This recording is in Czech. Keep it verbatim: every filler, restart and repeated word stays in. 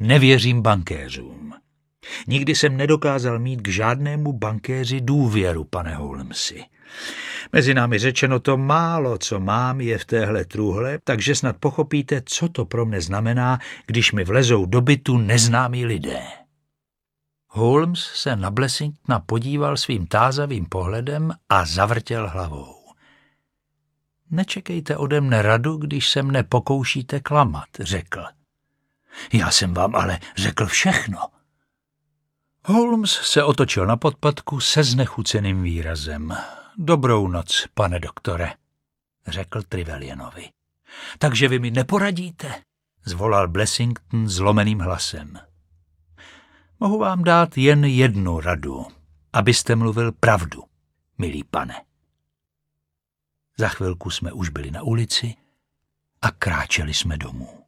Nevěřím bankéřům. Nikdy jsem nedokázal mít k žádnému bankéři důvěru, pane Holmesi. Mezi námi řečeno, to málo, co mám, je v téhle trůhle, takže snad pochopíte, co to pro mne znamená, když mi vlezou do bytu neznámí lidé. Holmes se na Blessingtona podíval svým tázavým pohledem a zavrtěl hlavou. Nečekejte ode mne radu, když se mne pokoušíte klamat, řekl. Já jsem vám ale řekl všechno. Holmes se otočil na podpatku se znechuceným výrazem. Dobrou noc, pane doktore, řekl Trevelyanovi. Takže vy mi neporadíte? Zvolal Blessington zlomeným hlasem. Mohu vám dát jen jednu radu, abyste mluvil pravdu, milý pane. Za chvilku jsme už byli na ulici a kráčeli jsme domů.